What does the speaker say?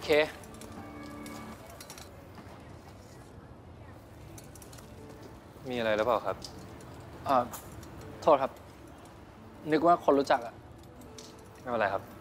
เคมีอะไรหรือเปล่าครับโทษครับนึกว่าคนรู้จักอะไม่เป็นไรครับ